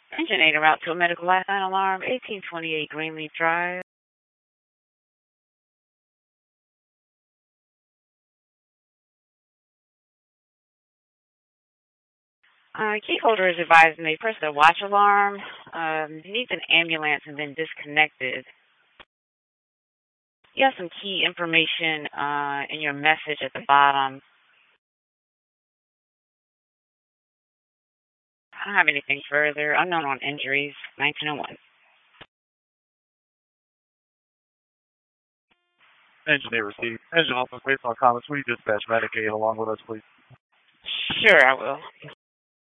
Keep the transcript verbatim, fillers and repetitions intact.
Engine eight, route to a medical lifeline alarm, eighteen twenty-eight Greenleaf Drive. Uh, key holder is advising they pressed a watch alarm, um, needs an ambulance, and then disconnected. You have some key information uh, in your message at the bottom. I don't have anything further. Unknown on injuries, nineteen oh one. Engine eight received. Engine officer, based on comments, will you dispatch Medicaid along with us, please? Sure, I will.